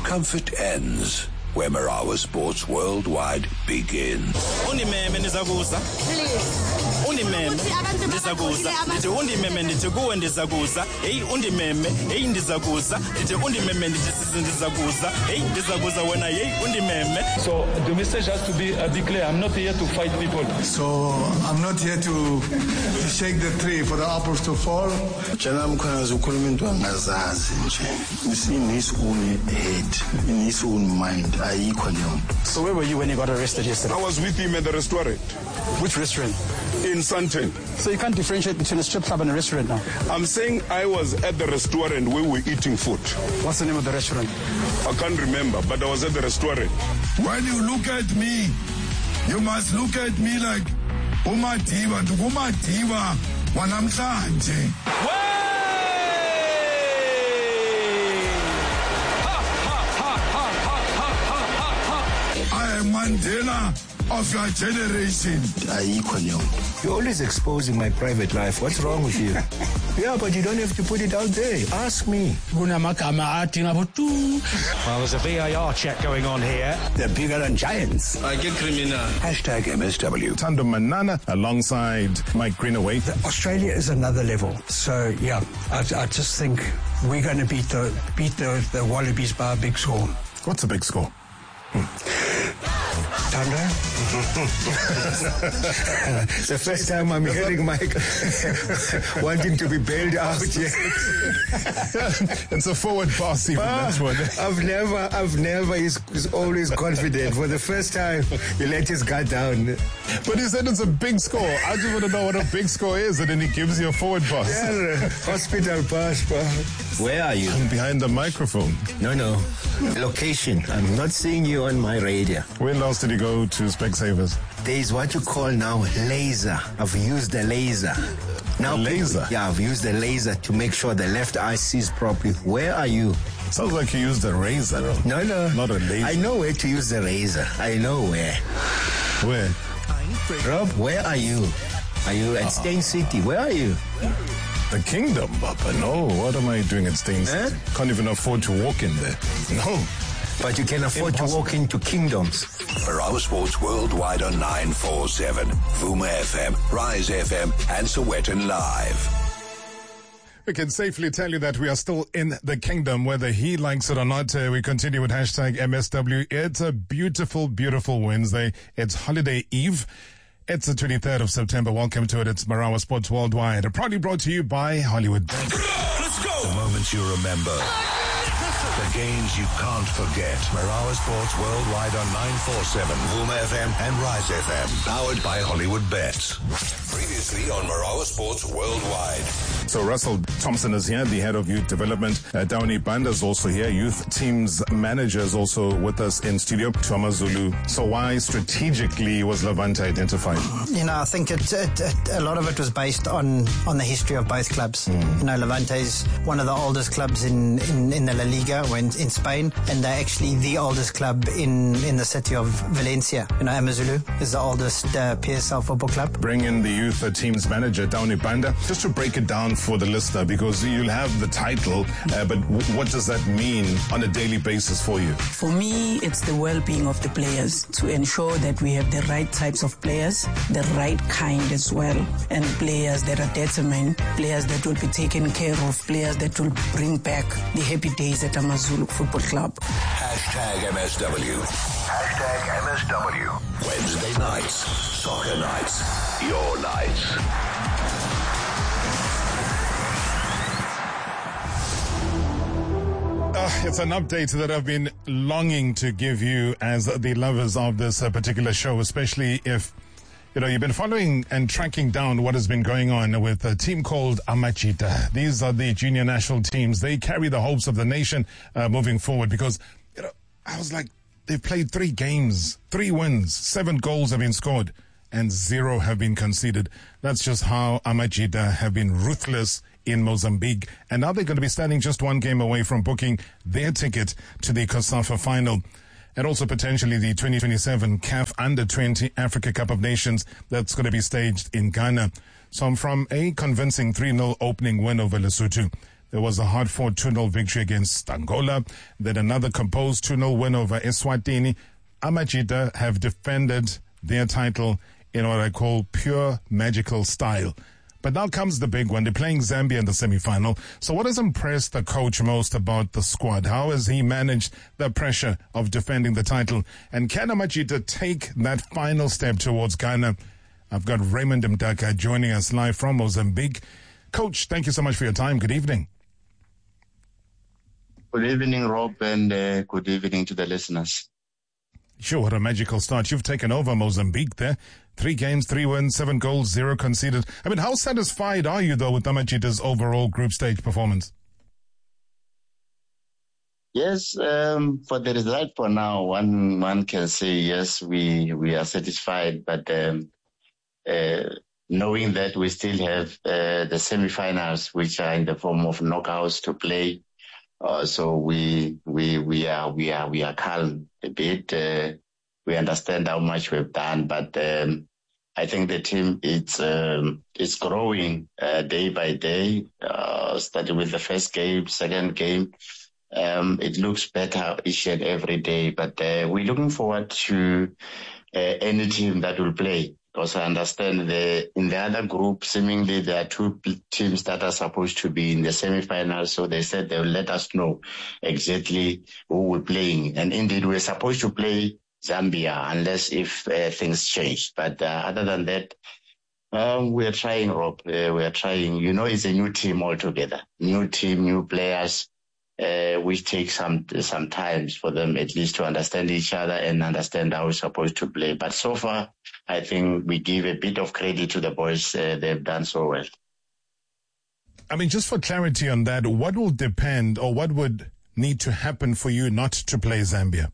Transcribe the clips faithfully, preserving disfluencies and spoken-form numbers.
comfort ends where Marawa Sports Worldwide begins. Undimeme ndizakuza. Undimeme ndizakuza. Ndithi undimeme ndithi kuwe ndizakuza. Hey undimeme, hey ndizakuza. Ndithi undimeme ndithi ndizakuza. Hey ndizakuza wena hey undimeme. So the message has to be, uh, be clear. I'm not here to fight people. So I'm not here to, to shake the tree for the apples to fall. Jana mkhwanazi ukhuluma into angazazi nje. In his own head, in his own mind. So where were you when you got arrested yesterday? I was with him at the restaurant. Which restaurant? In Sandton. So you can't differentiate between a strip club and a restaurant now? I'm saying I was at the restaurant where we were eating food. What's the name of the restaurant? I can't remember, but I was at the restaurant. When you look at me, you must look at me like Umadiva, Umadiva, Wanamsanje. Mandela of your generation. You're always exposing my private life. What's wrong with you? Yeah, but you don't have to put it out there. Ask me. Well, there's a V A R check going on here. They're bigger than giants. I get criminal. Hashtag M S W. Thando Manana alongside Mike Greenaway. Australia is another level. So, yeah, I, I just think we're going to beat the beat the, the Wallabies by a big score. What's a big score? Hmm. Thunder? It's the first time I'm hearing Mike wanting to be bailed out. It's a forward pass even, ah, that's one. I've never, I've never, he's, he's always confident. For the first time, he let his guard down. But he said it's a big score. I just want to know what a big score is, and then he gives you a forward pass. Yeah, hospital pass. Where are you? I'm behind the microphone. No, no. Location. I'm not seeing you on my radio. When last did you go to Specsavers? There is what you call now laser. I've used the laser. Now, a laser? People, yeah, I've used the laser to make sure the left eye sees properly. Where are you? Sounds like you used a razor. No, no. Not a laser. I know where to use the razor. I know where. Where? Rob, where are you? Are you at uh-uh. Stain City? Where are you? The Kingdom, Papa. No, what am I doing at Stain City? Eh? Can't even afford to walk in there. No. But you can afford Impossible. to walk into kingdoms. Marawa Sports Worldwide on nine four seven, Vuma F M, Rise F M, and Sowetan Live. We can safely tell you that we are still in the kingdom, whether he likes it or not. Uh, we continue with hashtag M S W. It's a beautiful, beautiful Wednesday. It's holiday eve. It's the twenty-third of September. Welcome to it. It's Marawa Sports Worldwide. Proudly brought to you by Hollywood. Let's go! The moments you remember. The games you can't forget. Marawa Sports Worldwide on nine four seven, Vuma F M and Rise F M. Powered by Hollywood Bets. Previously on Marawa Sports Worldwide. So Russell Thompson is here, the head of youth development. Uh, Downey Banda is also here. Youth teams manager is also with us in studio. Tuama Zulu. So why strategically was Levante identified? You know, I think it, it, it, a lot of it was based on, on the history of both clubs. Mm. You know, Levante is one of the oldest clubs in, in, in the La Liga, in, in Spain, and they're actually the oldest club in, in the city of Valencia. You know, Amazulu is the oldest uh, P S L football club. Bring in the youth uh, teams manager, Downey Banda, just to break it down for the listener, because you'll have the title, uh, but w- what does that mean on a daily basis for you? For me, it's the well-being of the players, to ensure that we have the right types of players, the right kind as well, and players that are determined, players that will be taken care of, players that will bring back the happy days at Amazulu Football Club. Hashtag M S W. Hashtag M S W. Wednesday nights, soccer nights, your nights. Uh, it's an update that I've been longing to give you as the lovers of this uh, particular show, especially if, you know, you've been following and tracking down what has been going on with a team called Amachita. These are the junior national teams. They carry the hopes of the nation uh, moving forward because, you know, I was like, they've played three games, three wins, seven goals have been scored, and zero have been conceded. That's just how Amachita have been ruthless in Mozambique. And now they're going to be standing just one game away from booking their ticket to the COSAFA final. And also potentially the twenty twenty-seven C A F Under twenty Africa Cup of Nations that's going to be staged in Ghana. So from a convincing three nil opening win over Lesotho, There was a hard-fought two nil victory against Angola, then another composed two nil win over Eswatini. Amajita have defended their title in what I call pure magical style. But now comes the big one. They're playing Zambia in the semi-final. So what has impressed the coach most about the squad? How has he managed the pressure of defending the title? And can Amajita take that final step towards Ghana? I've got Raymond Mdaka joining us live from Mozambique. Coach, thank you so much for your time. Good evening. Good evening, Rob, and uh, good evening to the listeners. Sure, what a magical start. You've taken over Mozambique there. Three games, three wins, seven goals, zero conceded. I mean, how satisfied are you, though, with Amajita's overall group stage performance? Yes, um, for the result for now, one one can say, yes, we, we are satisfied. But um, uh, knowing that we still have uh, the semi-finals, which are in the form of knockouts to play, Uh, so we we we are we are we are calm a bit. Uh, we understand how much we've done, but um, I think the team it's um, it's growing uh, day by day. Uh, starting with the first game, second game, um, it looks better each and every day. But uh, we're looking forward to uh, any team that will play. Because I understand the, in the other group, seemingly there are two teams that are supposed to be in the semi-finals. So they said they will let us know exactly who we're playing. And indeed, we're supposed to play Zambia unless if uh, things change. But uh, other than that, um, we are trying, Rob. Uh, we are trying. You know, it's a new team altogether. New team, new players, uh, which takes some some time for them at least to understand each other and understand how we're supposed to play. But so far, I think we give a bit of credit to the boys. Uh, they've done so well. I mean, just for clarity on that, what will depend or what would need to happen for you not to play Zambia?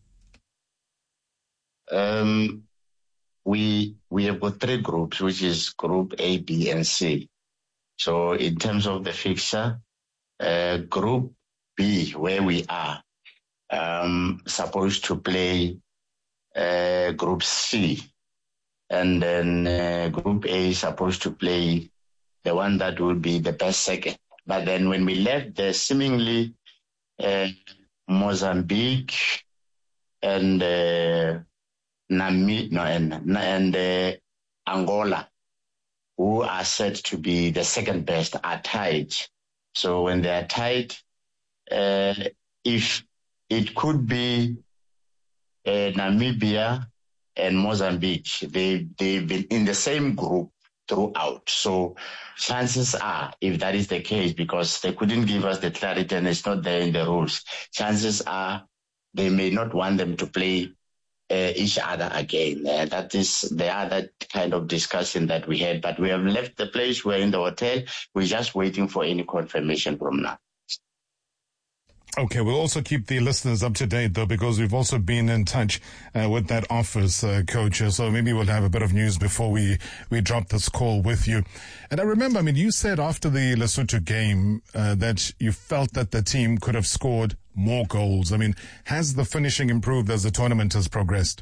Um, we we have got three groups, which is Group A, B, and C. So in terms of the fixture, uh, Group B, where we are, um, supposed to play uh, Group C. And then uh, Group A is supposed to play the one that will be the best second. But then when we left there, seemingly uh, Mozambique and uh, Namibia no, and, and uh, Angola, who are said to be the second best, are tied. So when they are tied, uh, if it could be uh, Namibia and Mozambique, they, they've been in the same group throughout. So chances are, if that is the case, because they couldn't give us the clarity and it's not there in the rules, chances are they may not want them to play uh, each other again. Uh, that is the other kind of discussion that we had. But we have left the place. We're in the hotel. We're just waiting for any confirmation from now. Okay, we'll also keep the listeners up to date, though, because we've also been in touch uh, with that office, uh, Coach. So maybe we'll have a bit of news before we, we drop this call with you. And I remember, I mean, you said after the Lesotho game uh, that you felt that the team could have scored more goals. I mean, has the finishing improved as the tournament has progressed?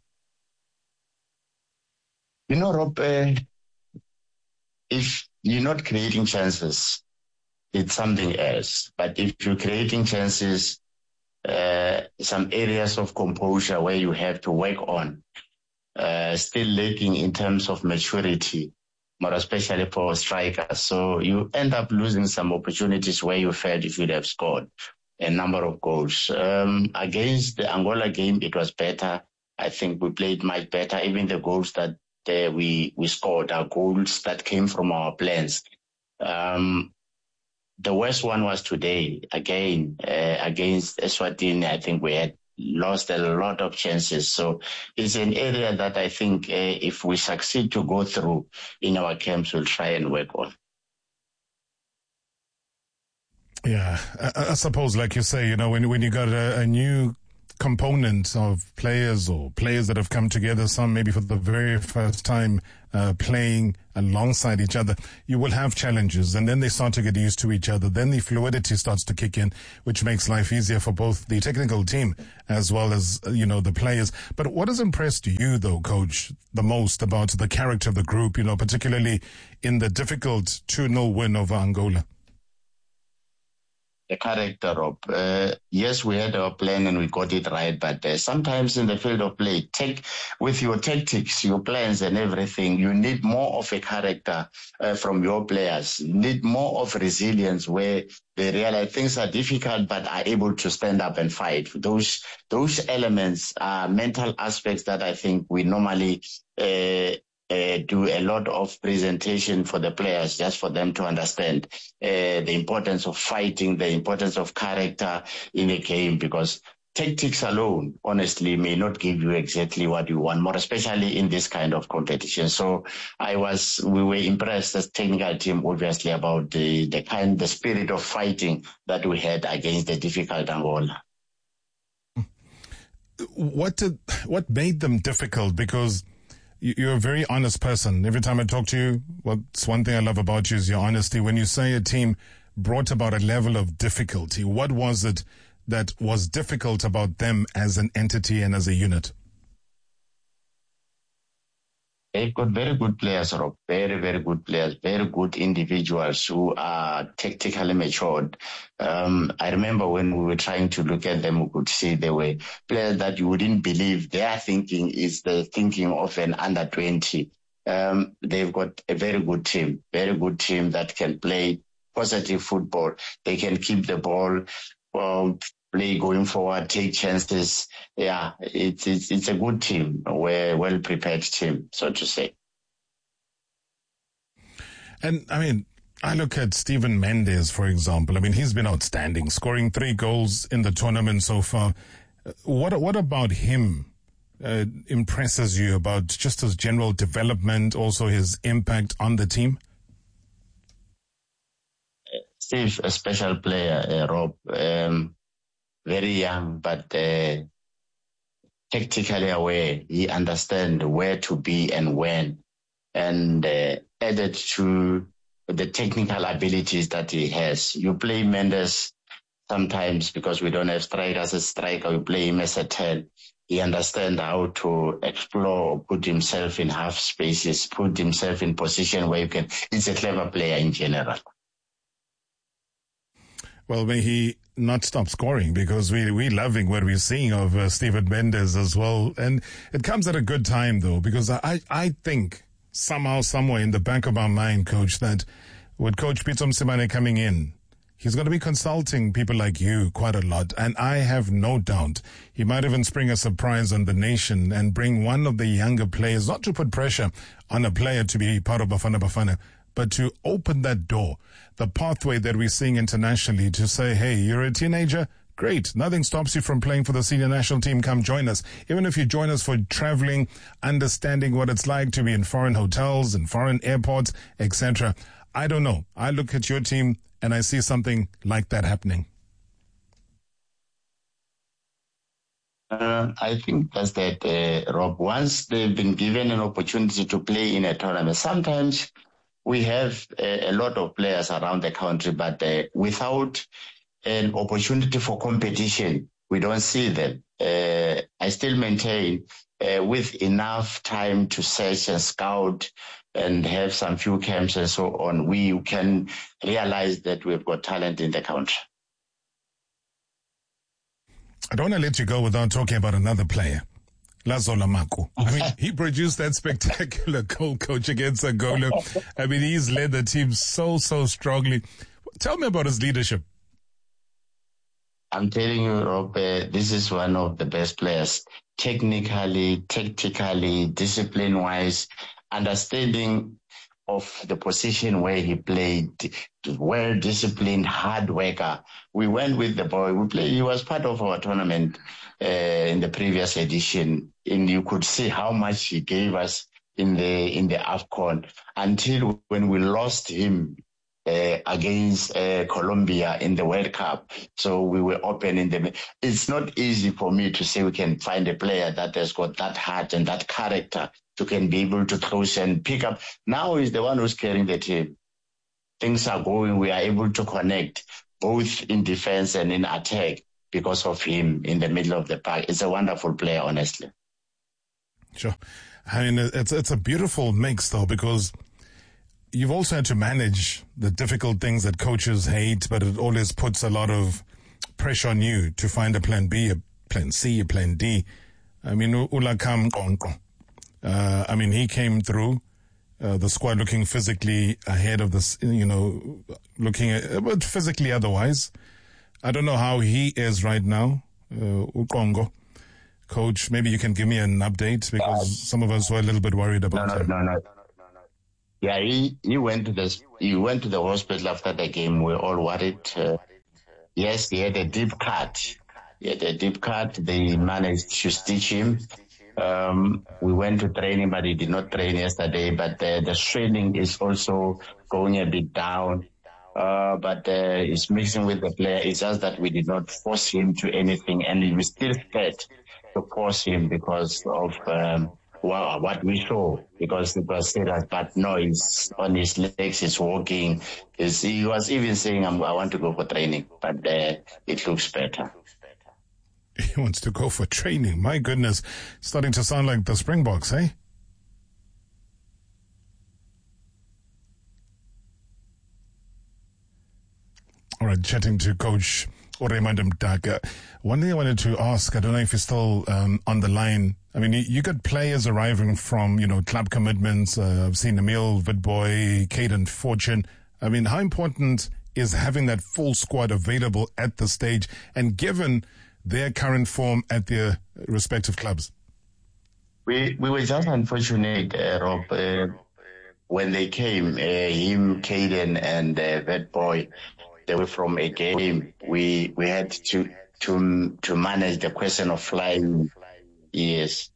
You know, Rob, uh, if you're not creating chances, it's something else. But if you're creating chances, uh, some areas of composure where you have to work on, uh, still lacking in terms of maturity, more especially for strikers. So you end up losing some opportunities where you felt you should have scored a number of goals. Um, against the Angola game, it was better. I think we played much better. Even the goals that uh, we, we scored are goals that came from our plans. Um, The worst one was today, again, uh, against Eswatini. I think we had lost a lot of chances. So it's an area that I think uh, if we succeed to go through in our camps, we'll try and work on. Yeah, I, I suppose, like you say, you know, when, when you got a, a new component of players or players that have come together, some maybe for the very first time uh, playing alongside each other, you will have challenges, and then they start to get used to each other. Then the fluidity starts to kick in, which makes life easier for both the technical team as well as, you know, the players. But what has impressed you, though, Coach, the most about the character of the group, you know, particularly in the difficult two nil win over Angola? the character of, uh, yes, we had our plan and we got it right, but uh, sometimes in the field of play, take with your tactics, your plans and everything, you need more of a character uh, from your players. You need more of resilience where they realize things are difficult but are able to stand up and fight. Those those elements are mental aspects that I think we normally uh, Uh, do a lot of presentation for the players just for them to understand uh, the importance of fighting, the importance of character in a game, because tactics alone, honestly, may not give you exactly what you want, more especially in this kind of competition. So I was, we were impressed as technical team, obviously, about the, the kind, the spirit of fighting that we had against the difficult Angola. What did, what made them difficult? Because you're a very honest person. Every time I talk to you, what's one thing I love about you is your honesty. When you say a team brought about a level of difficulty, what was it that was difficult about them as an entity and as a unit? They've got very good players, Rob. Very, very good players, very good individuals who are tactically matured. Um, I remember when we were trying to look at them, we could see they were players that you wouldn't believe their thinking is the thinking of an under twenty. Um, they've got a very good team, very good team that can play positive football. They can keep the ball, um, play going forward, take chances. Yeah, it's it's, it's a good team, a well prepared team, so to say. And I mean, I look at Stephen Mendes, for example. I mean, he's been outstanding, scoring three goals in the tournament so far. What what about him uh, impresses you about just his general development, also his impact on the team? Steve, a special player, uh, Rob. Um, very young, but uh, tactically aware. He understands where to be and when. And uh, added to the technical abilities that he has. You play Mendes sometimes because we don't have strikers as a striker. We play him as a ten. He understands how to explore, put himself in half spaces, put himself in position where you can. He's a clever player in general. Well, may he not stop scoring, because we we loving what we're seeing of uh, Stephen Mendes as well. And it comes at a good time, though, because I, I think somehow, somewhere in the back of our mind, Coach, that with Coach Pitso Mosimane coming in, he's going to be consulting people like you quite a lot. And I have no doubt he might even spring a surprise on the nation and bring one of the younger players, not to put pressure on a player to be part of Bafana Bafana, but to open that door, the pathway that we're seeing internationally, to say, hey, you're a teenager, great. Nothing stops you from playing for the senior national team. Come join us. Even if you join us for traveling, understanding what it's like to be in foreign hotels and foreign airports, et cetera. I don't know. I look at your team and I see something like that happening. Uh, I think that's that, uh, Rob. Once they've been given an opportunity to play in a tournament, sometimes we have a, a lot of players around the country, but uh, without an opportunity for competition, we don't see them. Uh, I still maintain uh, with enough time to search and scout and have some few camps and so on, we can realize that we've got talent in the country. I don't want to let you go without talking about another player. Lazola Mako. I mean, he produced that spectacular goal, Coach, against Angola. I mean, he's led the team so, so strongly. Tell me about his leadership. I'm telling you, Rob, uh, this is one of the best players. Technically, tactically, discipline-wise, understanding of the position where he played, well-disciplined, hard worker. We went with the boy. We played. He was part of our tournament uh, in the previous edition, and you could see how much he gave us in the in the AFCON until when we lost him uh, against uh, Colombia in the World Cup. So we were open in the. It's not easy for me to say we can find a player that has got that heart and that character to can be able to close and pick up. Now he's the one who's carrying the team. Things are going. We are able to connect both in defense and in attack because of him in the middle of the park. It's a wonderful player, honestly. Sure. I mean, it's it's a beautiful mix, though, because you've also had to manage the difficult things that coaches hate, but it always puts a lot of pressure on you to find a plan B, a plan C, a plan D. I mean, Ulakam Konko. Uh, I mean, he came through uh, the squad looking physically ahead of this, you know, looking at, but physically otherwise. I don't know how he is right now, uh, Ukongo. Coach, maybe you can give me an update because uh, some of us were a little bit worried about no, no, him. No, no, no, no, no. Yeah, he, he went to the he went to the hospital after the game. We're all worried. Uh, yes, he had a deep cut. He had a deep cut. They managed to stitch him. Um, we went to training, but he did not train yesterday. But uh, the training is also going a bit down. Uh, but uh, he's mixing with the player. It's just that we did not force him to anything, and we still had to force him because of um, well, what we saw, because it was serious. But no, he's on his legs, he's walking. He's, he was even saying, I'm, I want to go for training, but uh, it looks better. He wants to go for training. My goodness. Starting to sound like the Springboks, eh? All right, chatting to Coach Raymond Mdaka. One thing I wanted to ask, I don't know if you're still um, on the line. I mean, you, you got players arriving from, you know, club commitments. Uh, I've seen Emil Witbooi, Caden Fortune. I mean, how important is having that full squad available at the stage and given their current form at their respective clubs? We we were just unfortunate, uh, Rob, uh, when they came, uh, him, Caden, and uh, Witbooi. They were from a game. We we had to to to manage the question of flying. Yes.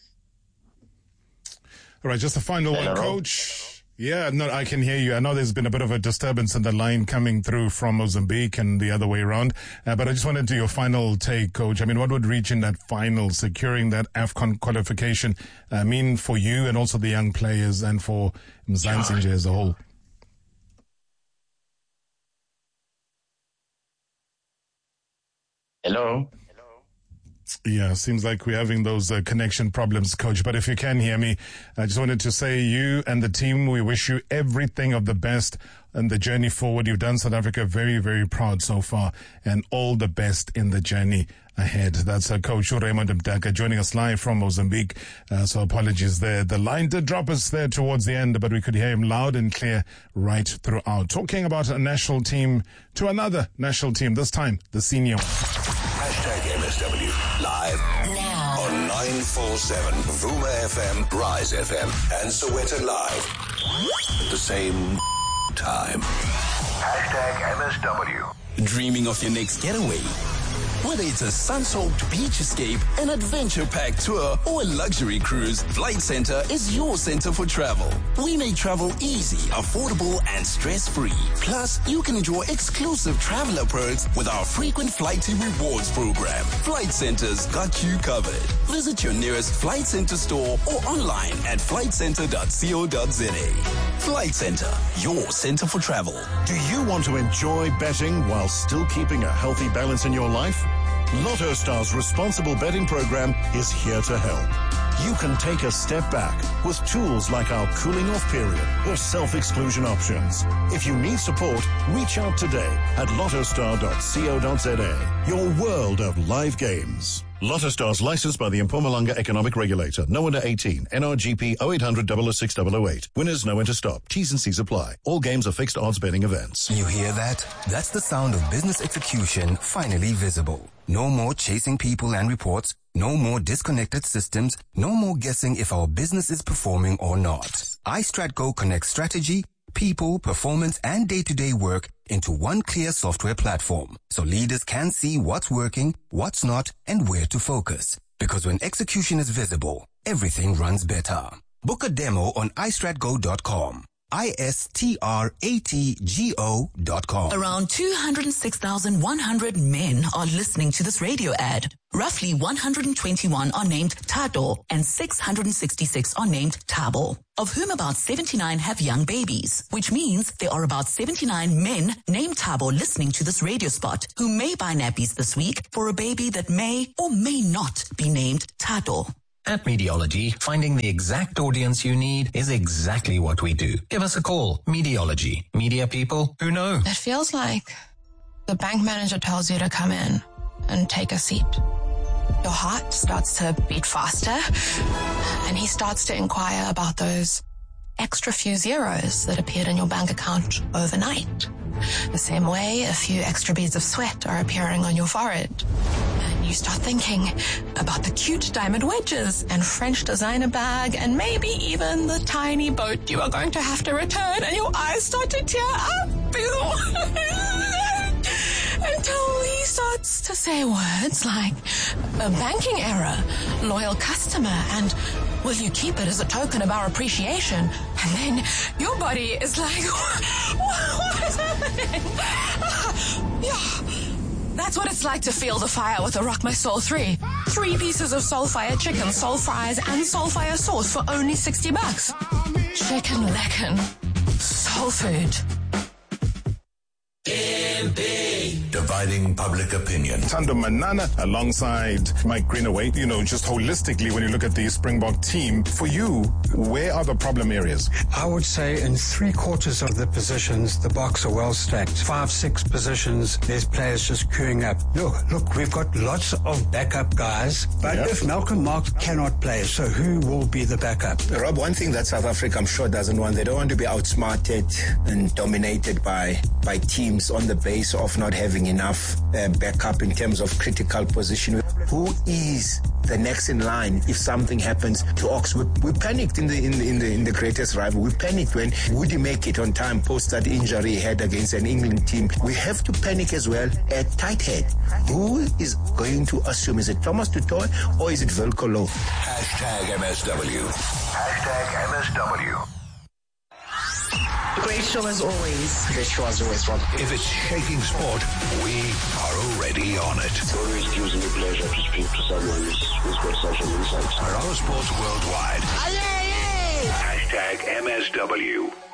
All right, just a final Hello? one, Coach. Yeah, no, I can hear you. I know there's been a bit of a disturbance in the line coming through from Mozambique and the other way around. Uh, but I just wanted to do your final take, Coach. I mean, what would reaching that final, securing that AFCON qualification uh, mean for you and also the young players and for Mzansi as a whole? Hello? Yeah, seems like we're having those uh, connection problems, Coach. But if you can hear me, I just wanted to say you and the team, we wish you everything of the best in the journey forward. You've done South Africa very, very proud so far, and all the best in the journey ahead. That's uh, Coach Raymond Mdaka joining us live from Mozambique. Uh, so apologies there. The line did drop us there towards the end, but we could hear him loud and clear right throughout. Talking about a national team to another national team, this time the senior. Hashtag M S W live now on nine forty-seven Vuma F M, Rise F M, and Soweto Live at the same time. Hashtag M S W. Dreaming of your next getaway? Whether it's a sun-soaked beach escape, an adventure-packed tour, or a luxury cruise, Flight Centre is your center for travel. We make travel easy, affordable, and stress-free. Plus, you can enjoy exclusive traveler perks with our frequent Flighty Rewards program. Flight Centre's got you covered. Visit your nearest Flight Centre store or online at flight centre dot co dot za. Flight Centre, your center for travel. Do you want to enjoy betting while still keeping a healthy balance in your life? Lotto Star's responsible betting program is here to help. You can take a step back with tools like our cooling off period or self-exclusion options. If you need support, reach out today at lotto star dot co dot za. Your world of live games. Lotto Star's licensed by the Mpumalanga Economic Regulator. No under eighteen. N R G P oh eight hundred, double oh six, double oh eight. Winners know when to stop. T's and C's apply. All games are fixed odds betting events. You hear that? That's the sound of business execution finally visible. No more chasing people and reports. No more disconnected systems. No more guessing if our business is performing or not. iStratGo connects strategy, people, performance, and day-to-day work into one clear software platform, so leaders can see what's working, what's not, and where to focus. Because when execution is visible, everything runs better. Book a demo on i strat go dot com. I S T R A T G O dot com. Around two hundred six thousand one hundred men are listening to this radio ad. Roughly one hundred twenty-one are named Tato and six hundred sixty-six are named Tabo, of whom about seventy-nine have young babies, which means there are about seventy-nine men named Tabo listening to this radio spot who may buy nappies this week for a baby that may or may not be named Tato. At Mediology, finding the exact audience you need is exactly what we do. Give us a call. Mediology. Media people who know. It feels like the bank manager tells you to come in and take a seat. Your heart starts to beat faster, and he starts to inquire about those extra few zeros that appeared in your bank account overnight. The same way a few extra beads of sweat are appearing on your forehead. And you start thinking about the cute diamond wedges and French designer bag and maybe even the tiny boat you are going to have to return, and your eyes start to tear up. Until he starts to say words like a banking error, loyal customer, and will you keep it as a token of our appreciation? And then your body is like, what is happening? Yeah. That's what it's like to feel the fire with a Rock My Soul three. Three pieces of Soulfire chicken, soul fries, and Soulfire sauce for only sixty bucks. Chicken lecken. Soul food. M P. Dividing public opinion. Thando Manana alongside Mike Greenaway. You know, just holistically, when you look at the Springbok team, for you, where are the problem areas? I would say in three quarters of the positions, the box are well stacked. Five, six positions, there's players just queuing up. Look, look, we've got lots of backup guys, but yep. if Malcolm Marx cannot play, so who will be the backup? Rob, one thing that South Africa, I'm sure, doesn't want, they don't want to be outsmarted and dominated by, by teams on the base of not having enough uh, backup in terms of critical position. Who is the next in line if something happens to Ox? We, we panicked in the, in the in the in the greatest rival. We panicked when would he make it on time post that injury he had against an England team. We have to panic as well at tight head. Who is going to assume? Is it Thomas Tutoy or is it Velko Low? Hashtag M S W. Hashtag M S W. Great show as always. Great show as always, Rob. If it's shaking sport, we are already on it. It always gives me pleasure to speak to someone who's, who's got such an insight. Marala Sports Worldwide. Aye, aye, aye. Hashtag M S W.